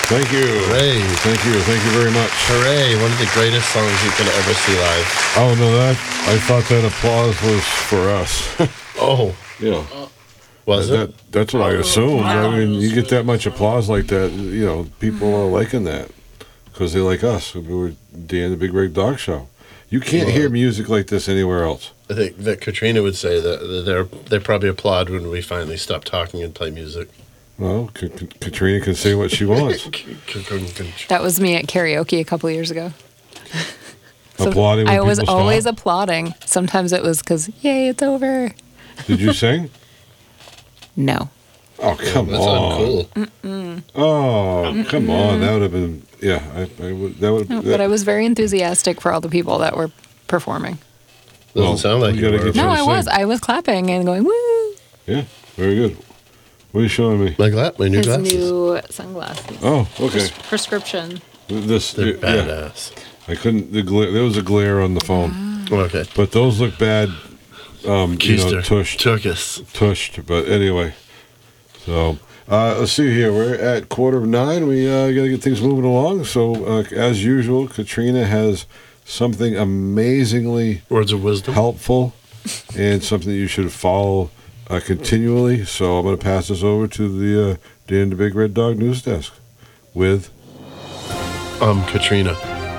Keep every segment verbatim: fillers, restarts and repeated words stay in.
Thank you. Hooray. Thank you. Thank you very much. Hooray. One of the greatest songs you can ever see live. Oh, no, that, I thought that applause was for us. Oh. Yeah. Was that, it? that, that's what I assumed. I mean, you get that much applause like that, you know, people are liking that because they like us. We were Dan the Big Red Dog Show. You can't Well, hear music like this anywhere else. I think that Katrina would say that they're, they probably applaud when we finally stop talking and play music. Well, K- K- Katrina can say what she wants. That was me at karaoke a couple years ago. So Applauding when I was people always stop? applauding. Sometimes it was because, yay, it's over. Did you sing? No. Oh, come That's on. uncool. Mm-mm. Oh, come on. That would have been, yeah. I, I would, that would, No, that, but I was very enthusiastic for all the people that were performing. Doesn't Well, sound like we you gotta were. get you No, to I sing. was. I was clapping and going, woo. Yeah, very good. What are you showing me? My, gla- my new His glasses. new sunglasses. Oh, okay. Pres- prescription. This, They're yeah, badass. I couldn't, the glare, there was a glare on the phone. Okay. But those look bad, um, you know, Keister. tushed. Took us. Tushed, but anyway. So, uh, let's see here. We're at quarter of nine. We uh, got to get things moving along. So, uh, as usual, Katrina has something amazingly Words of wisdom. helpful and something you should follow uh, continually. So, I'm going to pass this over to the uh, Dan the Big Red Dog News Desk with Um, Katrina.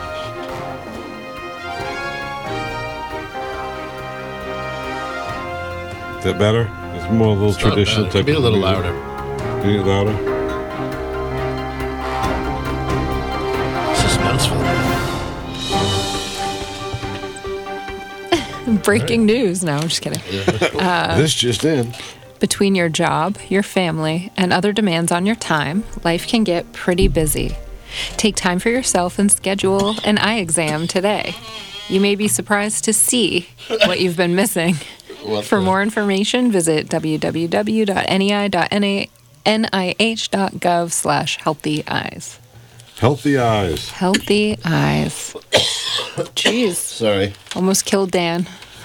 Is that better? It's more a little It's not traditional bad. type. Be a of little music. louder. Be it louder. Suspenseful. Breaking news. No, I'm just kidding. Uh, This just in. Between your job, your family, and other demands on your time, life can get pretty busy. Take time for yourself and schedule an eye exam today. You may be surprised to see what you've been missing. What For the- more information, visit w w w dot n e i dot n i h dot gov slash healthy eyes. Healthy eyes. Healthy eyes. Jeez. Sorry. Almost killed Dan.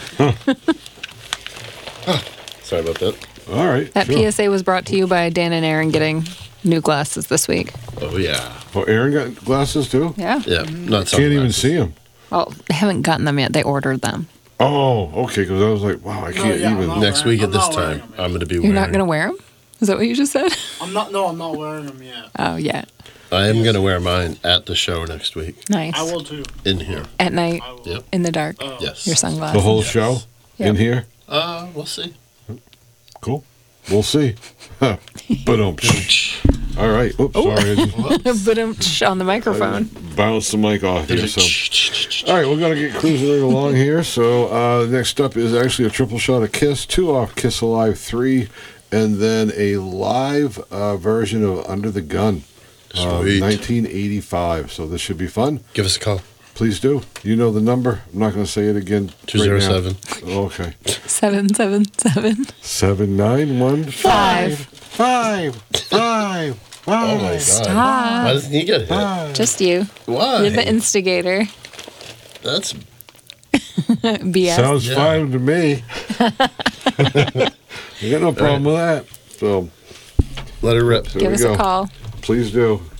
Sorry about that. All right. That sure. P S A was brought to you by Dan and Aaron getting new glasses this week. Oh, yeah. Oh, Aaron got glasses too? Yeah. Yeah. Not Can't even sunglasses. see them. Well, they haven't gotten them yet. They ordered them. Oh, okay. Because I was like, wow, I can't yeah, even. I'm Next wearing- week at I'm this not wearing time, them. I'm going to be You're wearing not going to wear them? Is that what you just said? I'm not. No, I'm not wearing them yet. Oh, yeah. I am going to wear mine at the show next week. Nice. I will too. In here. At night, I will. Yep. in the dark, Oh. Yes. your The sunglasses. whole Yes. show in Yep. here? Uh, we'll see. Cool. We'll see. But um, all right. Oops, sorry. I just But um, on the microphone. bounced the mic off here. So. All right, we're going to get cruising right along here. So uh, next up is actually a triple shot of Kiss, two off Kiss Alive three, and then a live uh, version of Under the Gun, uh, Sweet. nineteen eighty-five. So this should be fun. Give us a call. Please do. You know the number. I'm not going to say it again. two zero seven. Right now. Okay. seven seven seven. Seven nine one Five. five five Oh, my God. Stop. Why doesn't he get hit? five. Just you. Why? You're the instigator. That's B S. Sounds Yeah. fine to me. I got no problem with that. So let it rip. there Give we us go. a call. Please do.